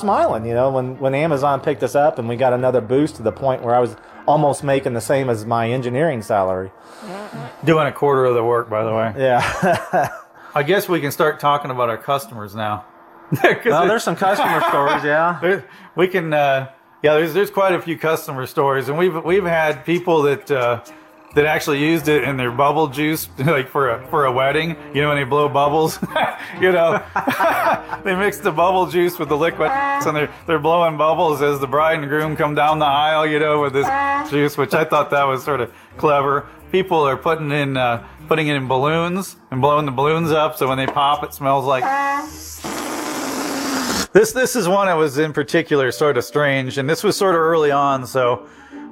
smiling, when Amazon picked us up and we got another boost to the point where I was almost making the same as my engineering salary. Doing a quarter of the work, by the way. Yeah. I guess we can start talking about our customers now. Well, there's some customer stories, yeah. We can, there's quite a few customer stories, and we've had people that actually used it in their bubble juice, like for a wedding, when they blow bubbles, they mix the bubble juice with the liquid, and they're blowing bubbles as the bride and groom come down the aisle, with this juice, which I thought that was sort of clever. People are putting it in balloons and blowing the balloons up, so when they pop, it smells like. This is one that was in particular sort of strange, and this was sort of early on, so.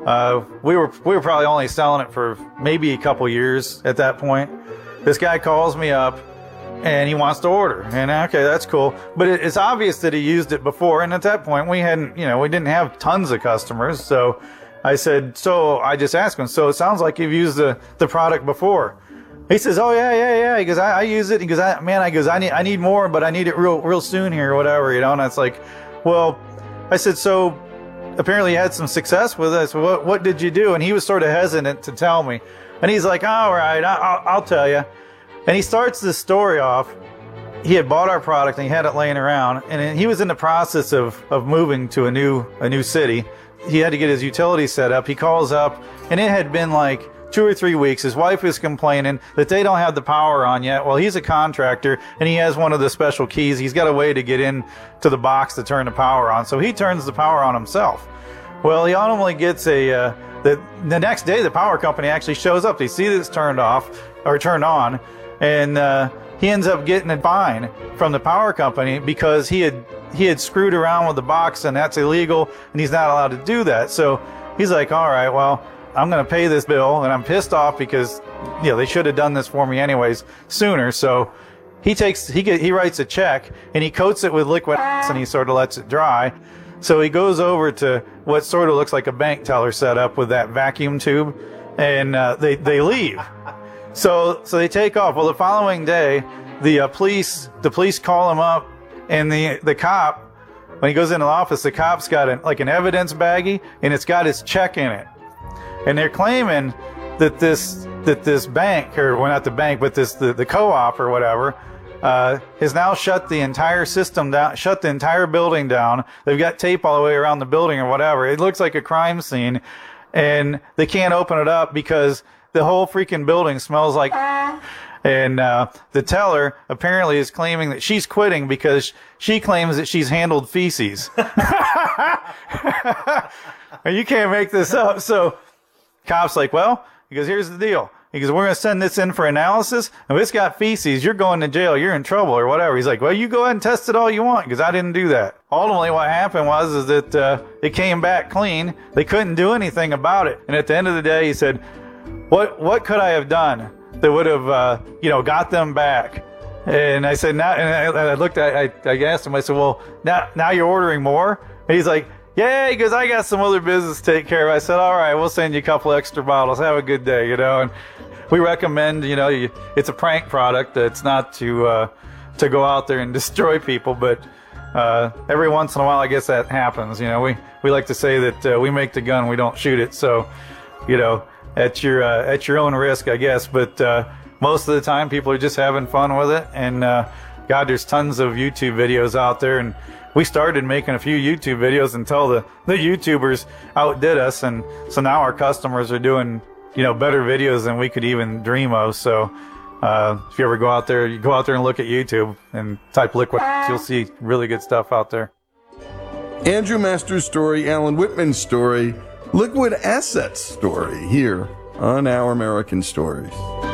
We were probably only selling it for maybe a couple years at that point. This guy calls me up and he wants to order, and okay, that's cool. But it's obvious that he used it before, and at that point we didn't have tons of customers. So I just asked him, so it sounds like you've used the product before. He says, oh yeah. He goes, I use it. He goes, I need more, but I need it real soon here or whatever, and it's like, well, I said, so apparently you had some success with us. What did you do? And he was sort of hesitant to tell me. And he's like, all right, I'll tell you. And he starts this story off. He had bought our product and he had it laying around. And he was in the process of moving to a new city. He had to get his utilities set up. He calls up and it had been like 2 or 3 weeks. His wife is complaining that they don't have the power on yet. Well, he's a contractor and he has one of the special keys. He's got a way to get in to the box to turn the power on. So he turns the power on himself. Well, he ultimately gets the next day the power company actually shows up. They see that it's turned on, and he ends up getting a fine from the power company because he had screwed around with the box, and that's illegal, and he's not allowed to do that. So he's like, all right, well, I'm going to pay this bill, and I'm pissed off because they should have done this for me anyways sooner. So he writes a check and he coats it with liquid and he sort of lets it dry. So he goes over to what sort of looks like a bank teller setup with that vacuum tube, and they leave. So they take off. Well, the following day, the police call him up, and the cop, when he goes into the office, the cop's got an evidence baggie, and it's got his check in it, and they're claiming that this bank, or well, not the bank, but the co-op or whatever, has now shut the entire system down, shut the entire building down. They've got tape all the way around the building or whatever. It looks like a crime scene, and they can't open it up because the whole freaking building smells like. And the teller apparently is claiming that she's quitting because she claims that she's handled feces. You can't make this up. So cop's like, well, he goes, here's the deal. He goes, we're going to send this in for analysis, and if it's got feces, you're going to jail, you're in trouble, or whatever. He's like, well, you go ahead and test it all you want, because I didn't do that. Ultimately, what happened was that it came back clean. They couldn't do anything about it. And at the end of the day, he said, what could I have done that would have, got them back? And I said, now, and I looked at, I asked him, I said, well, now you're ordering more? And he's like, yeah, he goes, I got some other business to take care of. I said, all right, we'll send you a couple extra bottles. Have a good day, and we recommend, it's a prank product. It's not to go out there and destroy people, but every once in a while, I guess that happens. We like to say that we make the gun, we don't shoot it. So, at your own risk, I guess. But most of the time, people are just having fun with it. And God, there's tons of YouTube videos out there, and we started making a few YouTube videos until the YouTubers outdid us, and so now our customers are doing better videos than we could even dream of. So if you ever go out there and look at YouTube and type Liquid, you'll see really good stuff out there. Andrew Masters' story, Alan Whitman's story, Liquid Assets story here on Our American Stories.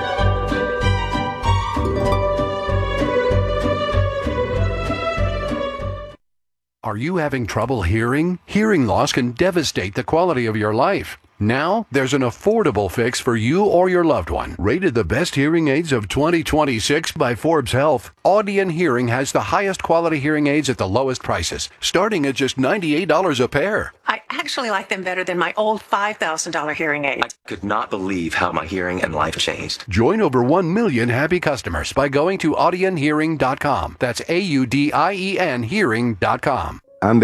Are you having trouble hearing? Hearing loss can devastate the quality of your life. Now, there's an affordable fix for you or your loved one. Rated the best hearing aids of 2026 by Forbes Health, Audion Hearing has the highest quality hearing aids at the lowest prices, starting at just $98 a pair. I actually like them better than my old $5,000 hearing aid. I could not believe how my hearing and life changed. Join over 1 million happy customers by going to audionhearing.com. That's AUDIEN hearing.com.